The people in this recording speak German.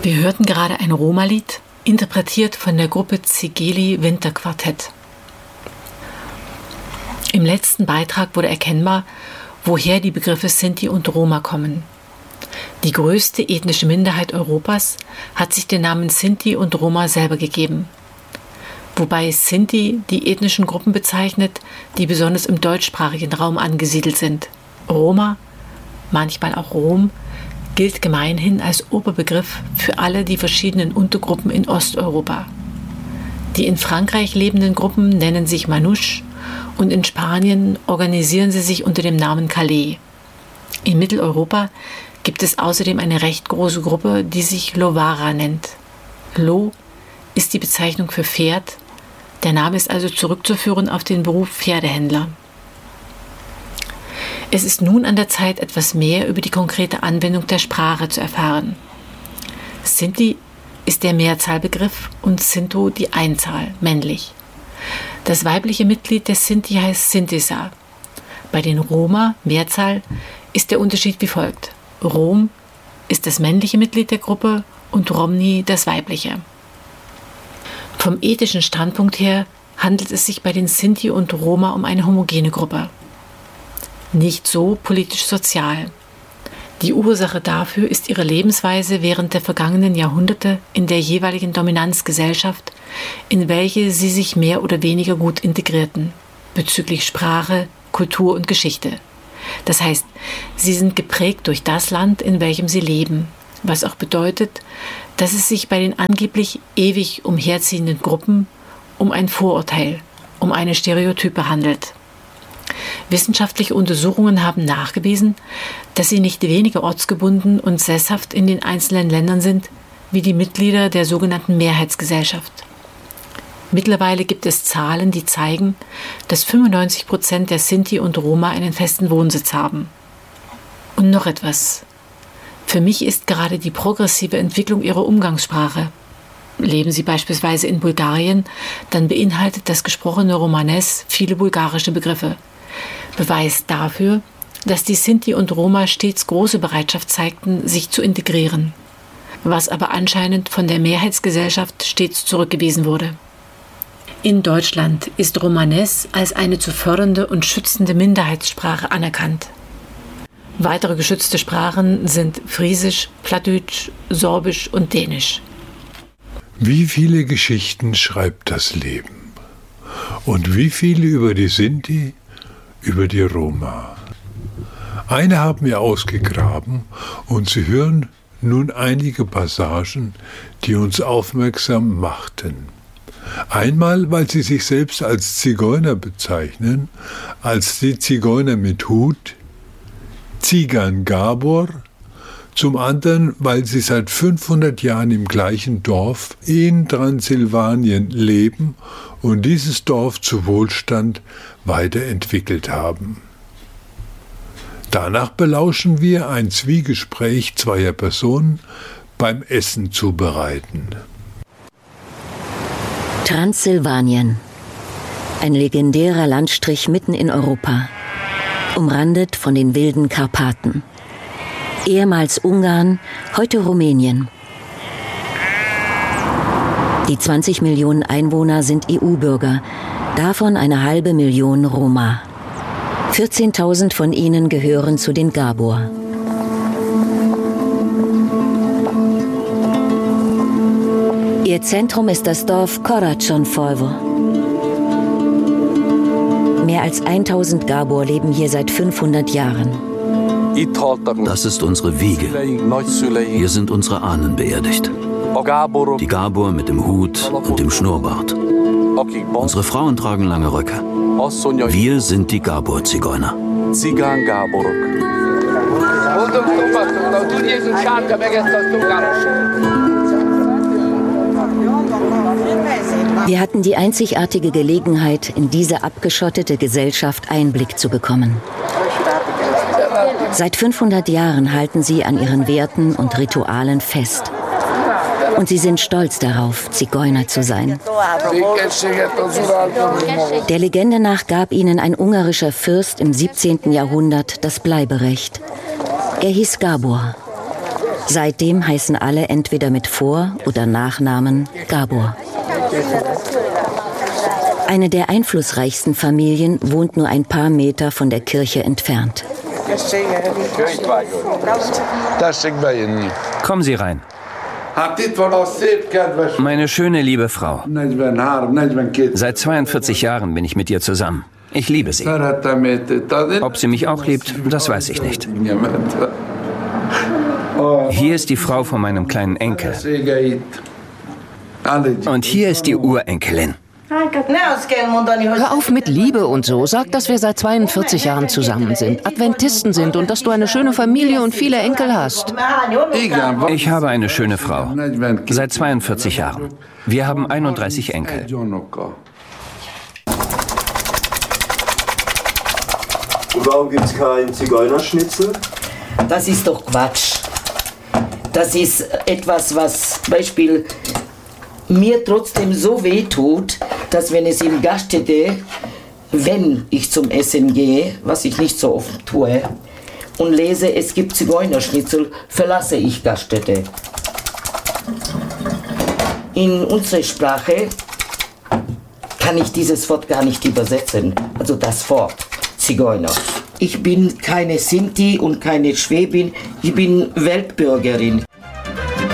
Wir hörten gerade ein Roma-Lied, interpretiert von der Gruppe Zigeli Winterquartett. Im letzten Beitrag wurde erkennbar, woher die Begriffe Sinti und Roma kommen. Die größte ethnische Minderheit Europas hat sich den Namen Sinti und Roma selber gegeben. Wobei Sinti die ethnischen Gruppen bezeichnet, die besonders im deutschsprachigen Raum angesiedelt sind. Roma, manchmal auch Rom, gilt gemeinhin als Oberbegriff für alle die verschiedenen Untergruppen in Osteuropa. Die in Frankreich lebenden Gruppen nennen sich Manouche und in Spanien organisieren sie sich unter dem Namen Calais. In Mitteleuropa gibt es außerdem eine recht große Gruppe, die sich Lowara nennt. Lo ist die Bezeichnung für Pferd, der Name ist also zurückzuführen auf den Beruf Pferdehändler. Es ist nun an der Zeit, etwas mehr über die konkrete Anwendung der Sprache zu erfahren. Sinti ist der Mehrzahlbegriff und Sinto die Einzahl, männlich. Das weibliche Mitglied der Sinti heißt Sintisa. Bei den Roma, Mehrzahl, ist der Unterschied wie folgt. Rom ist das männliche Mitglied der Gruppe und Romni das weibliche. Vom ethischen Standpunkt her handelt es sich bei den Sinti und Roma um eine homogene Gruppe. Nicht so politisch-sozial. Die Ursache dafür ist ihre Lebensweise während der vergangenen Jahrhunderte in der jeweiligen Dominanzgesellschaft, in welche sie sich mehr oder weniger gut integrierten, bezüglich Sprache, Kultur und Geschichte. Das heißt, sie sind geprägt durch das Land, in welchem sie leben, was auch bedeutet, dass es sich bei den angeblich ewig umherziehenden Gruppen um ein Vorurteil, um eine Stereotype handelt. Wissenschaftliche Untersuchungen haben nachgewiesen, dass sie nicht weniger ortsgebunden und sesshaft in den einzelnen Ländern sind, wie die Mitglieder der sogenannten Mehrheitsgesellschaft. Mittlerweile gibt es Zahlen, die zeigen, dass 95% der Sinti und Roma einen festen Wohnsitz haben. Und noch etwas. Für mich ist gerade die progressive Entwicklung ihrer Umgangssprache. Leben Sie beispielsweise in Bulgarien, dann beinhaltet das gesprochene Romanes viele bulgarische Begriffe. Beweis dafür, dass die Sinti und Roma stets große Bereitschaft zeigten, sich zu integrieren, was aber anscheinend von der Mehrheitsgesellschaft stets zurückgewiesen wurde. In Deutschland ist Romanes als eine zu fördernde und schützende Minderheitssprache anerkannt. Weitere geschützte Sprachen sind Friesisch, Plattdeutsch, Sorbisch und Dänisch. Wie viele Geschichten schreibt das Leben? Und wie viele über die Sinti, über die Roma? Eine haben wir ausgegraben und Sie hören nun einige Passagen, die uns aufmerksam machten. Einmal, weil sie sich selbst als Zigeuner bezeichnen, als die Zigeuner mit Hut, Țigan Gábor, zum anderen, weil sie seit 500 Jahren im gleichen Dorf in Transsilvanien leben und dieses Dorf zu Wohlstand weiterentwickelt haben. Danach belauschen wir ein Zwiegespräch zweier Personen beim Essen zubereiten. Transsilvanien. Ein legendärer Landstrich mitten in Europa, umrandet von den wilden Karpaten. Ehemals Ungarn, heute Rumänien. Die 20 Millionen Einwohner sind EU-Bürger, davon eine halbe Million Roma. 14.000 von ihnen gehören zu den Gábor. Ihr Zentrum ist das Dorf Koracsonfalva. Mehr als 1000 Gábor leben hier seit 500 Jahren. Das ist unsere Wiege. Hier sind unsere Ahnen beerdigt. Die Gábor mit dem Hut und dem Schnurrbart. Unsere Frauen tragen lange Röcke. Wir sind die Gábor-Zigeuner. Wir hatten die einzigartige Gelegenheit, in diese abgeschottete Gesellschaft Einblick zu bekommen. Seit 500 Jahren halten sie an ihren Werten und Ritualen fest. Und sie sind stolz darauf, Zigeuner zu sein. Der Legende nach gab ihnen ein ungarischer Fürst im 17. Jahrhundert das Bleiberecht. Er hieß Gábor. Seitdem heißen alle entweder mit Vor- oder Nachnamen Gabor. Eine der einflussreichsten Familien wohnt nur ein paar Meter von der Kirche entfernt. Kommen Sie rein. Meine schöne, liebe Frau. Seit 42 Jahren bin ich mit ihr zusammen. Ich liebe sie. Ob sie mich auch liebt, das weiß ich nicht. Hier ist die Frau von meinem kleinen Enkel. Und hier ist die Urenkelin. Hör auf mit Liebe und so. Sag, dass wir seit 42 Jahren zusammen sind, Adventisten sind und dass du eine schöne Familie und viele Enkel hast. Ich habe eine schöne Frau. Seit 42 Jahren. Wir haben 31 Enkel. Warum gibt es keinen Zigeunerschnitzel? Das ist doch Quatsch. Das ist etwas, was Beispiel mir trotzdem so weh tut, dass wenn es in Gaststätte, wenn ich zum Essen gehe, was ich nicht so oft tue, und lese, es gibt Zigeunerschnitzel, verlasse ich Gaststätte. In unserer Sprache kann ich dieses Wort gar nicht übersetzen, also das Wort Zigeuner. Ich bin keine Sinti und keine Schwäbin, ich bin Weltbürgerin.